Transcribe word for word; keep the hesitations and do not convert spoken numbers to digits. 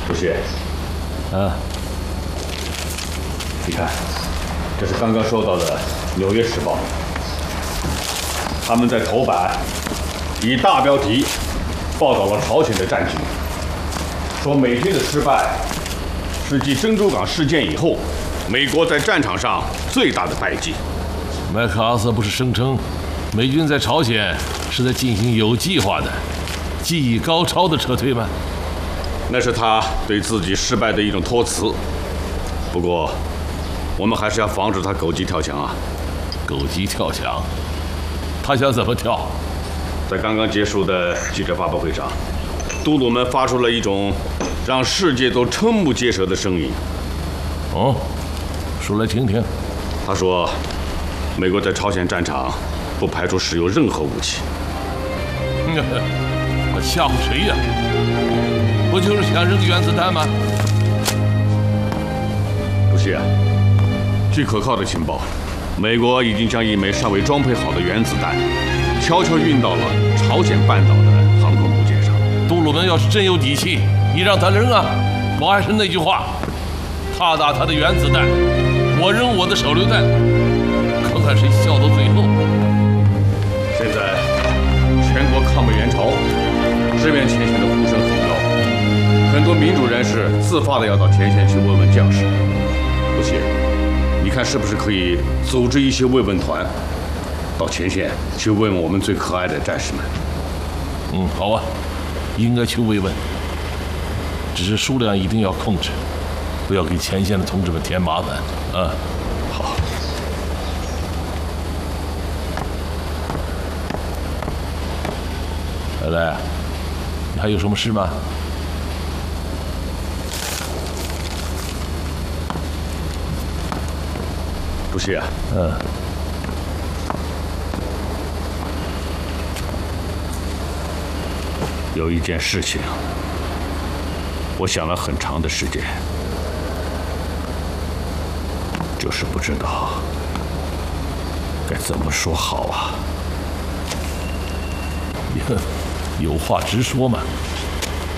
主席， 啊， 你看，这是刚刚收到的《纽约时报》，他们在头版以大标题报道了朝鲜的战局，说美军的失败是继珍珠港事件以后，美国在战场上最大的败绩。 麦克阿瑟不是声称，美军在朝鲜是在进行有计划的、技艺高超的撤退吗？ 那是他对自己失败的一种托词。不过，我们还是要防止他狗急跳墙啊！ 狗急跳墙？他想怎么跳？ 在刚刚结束的记者发布会上，都鲁们发出了一种让世界都瞠目结舌的声音。 哦，说来听听。 他说，美国在朝鲜战场不排除使用任何武器。 他吓唬谁呀？不就是想扔原子弹吗？ 主席啊，据可靠的情报，美国已经将一枚尚未装配好的原子弹悄悄运到了朝鲜半岛的航空母舰上。 杜鲁门要是真有底气，你让他扔啊！我还是那句话，他打他的原子弹，我扔我的手榴弹，看看谁笑到最后。 现在全国抗美援朝、支援前线的呼声很高，很多民主人士自发的要到前线去慰问将士。不行，你看是不是可以组织一些慰问团，到前线去慰问我们最可爱的战士们？ 嗯，好啊，应该去慰问，只是数量一定要控制，不要给前线的同志们添麻烦啊。 好。 来来，你还有什么事吗？ 主席啊， 嗯， 有一件事情，我想了很长的时间，就是不知道该怎么说好啊。 有话直说嘛。